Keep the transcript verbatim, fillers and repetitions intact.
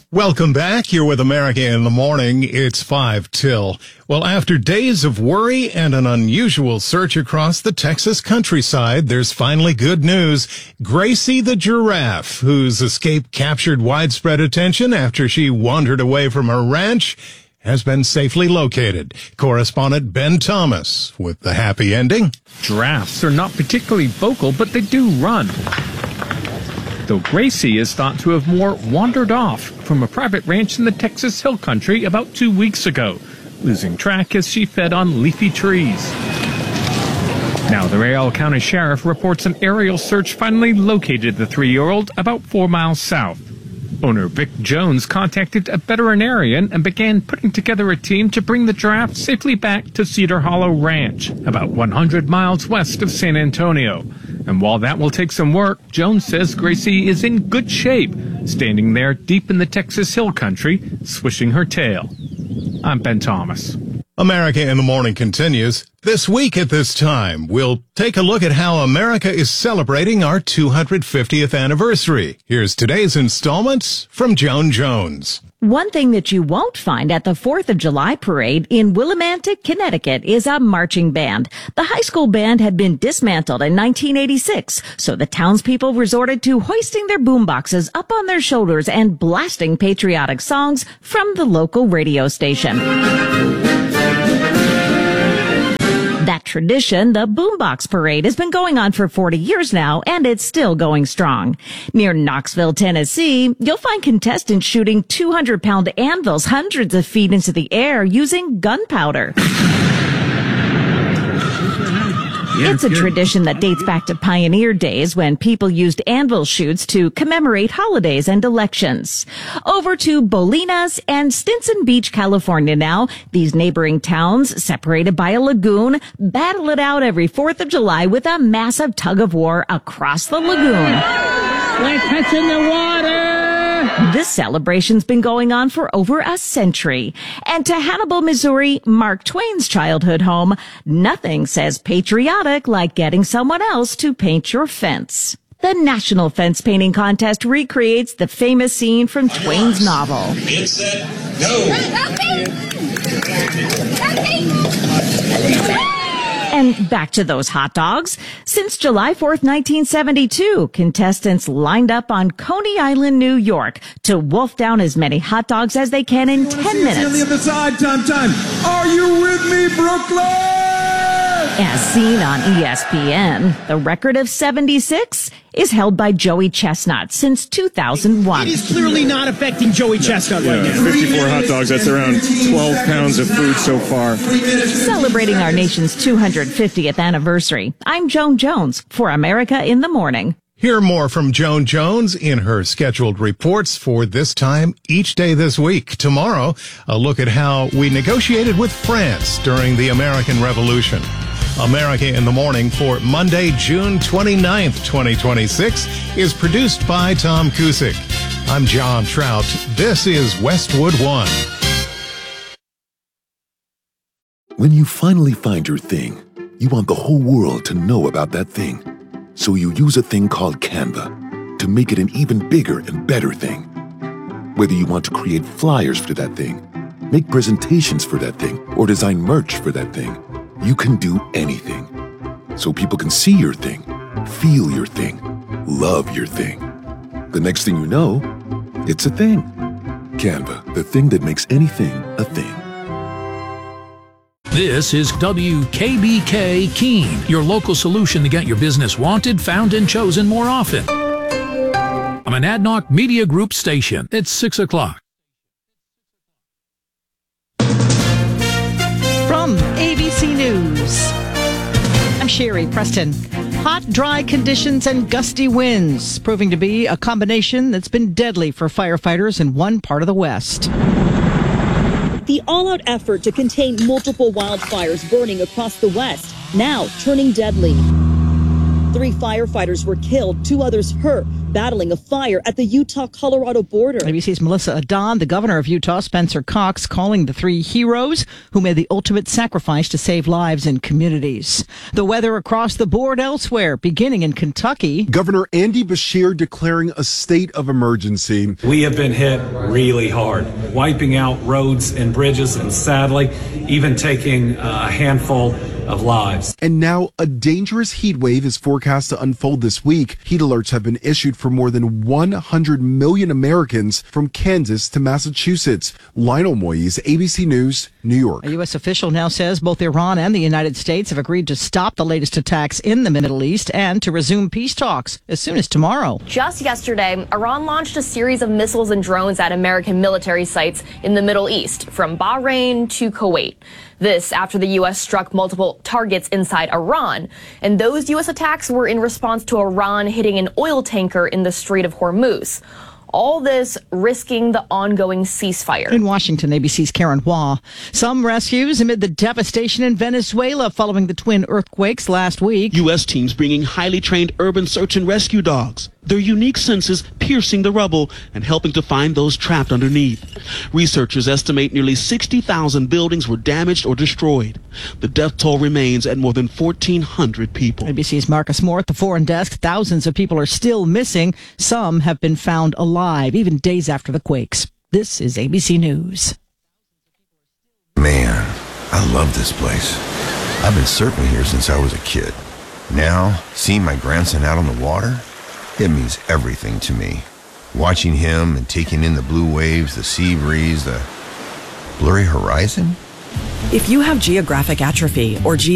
Welcome back. You're with America in the Morning. It's five till. Well, after days of worry and an unusual search across the Texas countryside, there's finally good news. Gracie the giraffe, whose escape captured widespread attention after she wandered away from her ranch, has been safely located. Correspondent Ben Thomas with the happy ending. Giraffes are not particularly vocal, but they do run. Though Gracie is thought to have more wandered off from a private ranch in the Texas Hill Country about two weeks ago, losing track as she fed on leafy trees. Now the Real County Sheriff reports an aerial search finally located the three-year-old about four miles south. Owner Vic Jones contacted a veterinarian and began putting together a team to bring the giraffe safely back to Cedar Hollow Ranch, about one hundred miles west of San Antonio. And while that will take some work, Jones says Gracie is in good shape, standing there deep in the Texas Hill Country, swishing her tail. I'm Ben Thomas. America in the Morning continues. This week at this time, we'll take a look at how America is celebrating our two hundred fiftieth anniversary. Here's today's installment from Joan Jones. One thing that you won't find at the fourth of July parade in Willimantic, Connecticut is a marching band. The high school band had been dismantled in nineteen eighty-six, so the townspeople resorted to hoisting their boomboxes up on their shoulders and blasting patriotic songs from the local radio station. That tradition, the Boombox Parade, has been going on for forty years now, and it's still going strong. Near Knoxville, Tennessee, you'll find contestants shooting two hundred pound anvils hundreds of feet into the air using gunpowder. It's a tradition that dates back to pioneer days when people used anvil shoots to commemorate holidays and elections. Over to Bolinas and Stinson Beach, California now. These neighboring towns, separated by a lagoon, battle it out every fourth of July with a massive tug of war across the lagoon. We're touching the water! This celebration's been going on for over a century. And to Hannibal, Missouri, Mark Twain's childhood home, nothing says patriotic like getting someone else to paint your fence. The National Fence Painting Contest recreates the famous scene from Twain's novel. Get set, go! And back to those hot dogs. Since July fourth, nineteen seventy-two, contestants lined up on Coney Island, New York to wolf down as many hot dogs as they can in ten minutes. On the other side, time, time. Are you with me, Brooklyn? As seen on E S P N, the record of seventy-six is held by Joey Chestnut since two thousand one. It is clearly not affecting Joey Chestnut right yeah, now. fifty-four hot dogs, that's around twelve pounds of food so far. Celebrating our nation's two hundred fiftieth anniversary, I'm Joan Jones for America in the Morning. Hear more from Joan Jones in her scheduled reports for this time each day this week. Tomorrow, a look at how we negotiated with France during the American Revolution. America in the Morning for Monday, June twenty-ninth, twenty twenty-six is produced by Tom Cusick. I'm John Trout. This is Westwood One. When you finally find your thing, you want the whole world to know about that thing. So you use a thing called Canva to make it an even bigger and better thing. Whether you want to create flyers for that thing, make presentations for that thing, or design merch for that thing, you can do anything. So people can see your thing, feel your thing, love your thing. The next thing you know, it's a thing. Canva, the thing that makes anything a thing. This is W K B K Keene, your local solution to get your business wanted, found, and chosen more often. I'm an Adnoc Media Group station. It's six o'clock. From A B C News, I'm Sherry Preston. Hot, dry conditions and gusty winds proving to be a combination that's been deadly for firefighters in one part of the West. The all-out effort to contain multiple wildfires burning across the West, now turning deadly. Three firefighters were killed, two others hurt battling a fire at the Utah-Colorado border. A B C's Melissa Adon, the governor of Utah, Spencer Cox, calling the three heroes who made the ultimate sacrifice to save lives in communities. The weather across the board elsewhere, beginning in Kentucky. Governor Andy Beshear declaring a state of emergency. We have been hit really hard, wiping out roads and bridges, and sadly, even taking a handful of lives. And now a dangerous heat wave is forecast to unfold this week. Heat alerts have been issued for more than one hundred million Americans from Kansas to Massachusetts. Lionel Moyes, A B C News, New York. A U S official now says both Iran and the United States have agreed to stop the latest attacks in the Middle East and to resume peace talks as soon as tomorrow. Just yesterday, Iran launched a series of missiles and drones at American military sites in the Middle East, from Bahrain to Kuwait. This after the U S struck multiple targets inside Iran. And those U S attacks were in response to Iran hitting an oil tanker in the Strait of Hormuz. All this risking the ongoing ceasefire. In Washington, A B C's Karen Hua. Some rescues amid the devastation in Venezuela following the twin earthquakes last week. U S teams bringing highly trained urban search and rescue dogs. Their unique senses piercing the rubble and helping to find those trapped underneath. Researchers estimate nearly sixty thousand buildings were damaged or destroyed. The death toll remains at more than fourteen hundred people. A B C's Marcus Moore at the Foreign Desk. Thousands of people are still missing. Some have been found alive, even days after the quakes. This is A B C News. Man, I love this place. I've been surfing here since I was a kid. Now, seeing my grandson out on the water, it means everything to me. Watching him and taking in the blue waves, the sea breeze, the blurry horizon. If you have geographic atrophy or G